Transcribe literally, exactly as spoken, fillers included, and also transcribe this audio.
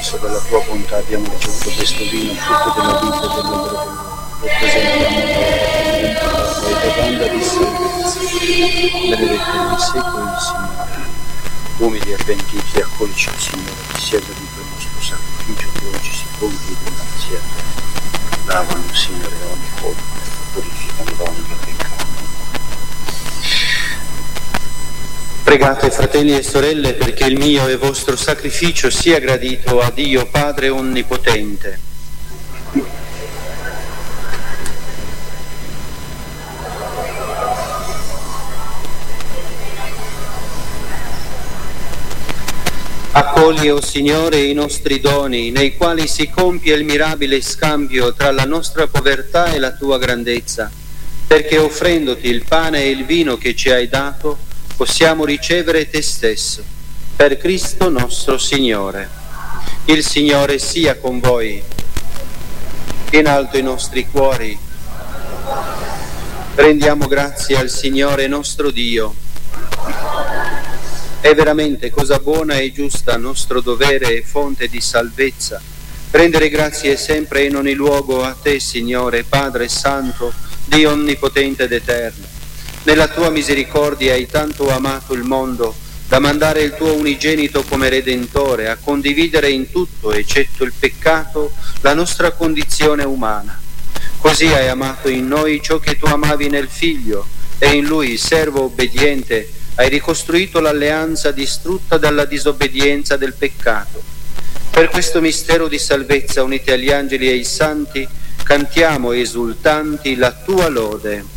mezzo della tua bontà abbiamo ricevuto questo vino, frutto della vita e del lavoro dell'uomo. Lo presentiamo a te, bevanda di salvezza. Benedetto nei secoli il Signore. Umili e benchiti, accoglici il Signore, che sia gradito il nostro sacrificio, che oggi si compie dinanzi a te. Lavano, Signore, ogni colpa, purificano da ogni peccato. Pregate, fratelli e sorelle, perché il mio e vostro sacrificio sia gradito a Dio Padre Onnipotente. Accogli, o Signore, i nostri doni, nei quali si compie il mirabile scambio tra la nostra povertà e la tua grandezza, perché offrendoti il pane e il vino che ci hai dato, possiamo ricevere te stesso, per Cristo nostro Signore. Il Signore sia con voi. In alto i nostri cuori. Rendiamo grazie al Signore nostro Dio. È veramente cosa buona e giusta, nostro dovere e fonte di salvezza, rendere grazie sempre e in ogni luogo a te, Signore, Padre Santo, Dio Onnipotente ed Eterno. Nella tua misericordia hai tanto amato il mondo da mandare il tuo unigenito come Redentore a condividere in tutto, eccetto il peccato, la nostra condizione umana. Così hai amato in noi ciò che tu amavi nel Figlio, e in Lui, servo obbediente, hai ricostruito l'alleanza distrutta dalla disobbedienza del peccato. Per questo mistero di salvezza, uniti agli angeli e ai santi, cantiamo esultanti la tua lode.